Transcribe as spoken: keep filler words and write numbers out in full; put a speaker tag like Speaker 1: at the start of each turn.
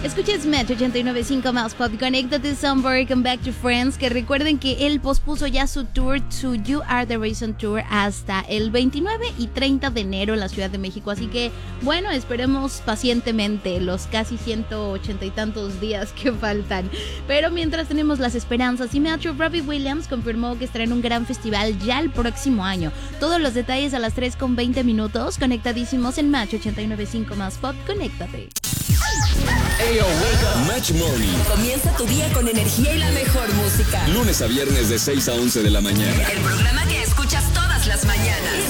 Speaker 1: Escuches Match ochenta y nueve punto cinco más Pop. Conéctate, Somebody, Come Back to Friends. Que recuerden que él pospuso ya su tour, su You Are the Reason Tour, hasta el veintinueve y treinta de enero en la Ciudad de México. Así que, bueno, esperemos pacientemente los casi ciento ochenta y tantos días que faltan. Pero mientras tenemos las esperanzas, y Metro Robbie Williams confirmó que estará en un gran festival ya el próximo año. Todos los detalles a las tres con veinte minutos. Conectadísimos en Match ochenta y nueve punto cinco más Pop. Conéctate.
Speaker 2: Ayo, wake up. Match Morning.
Speaker 3: Comienza tu día con energía y la mejor música.
Speaker 2: Lunes a viernes de seis a once de la mañana.
Speaker 3: El programa que escuchas todas las mañanas.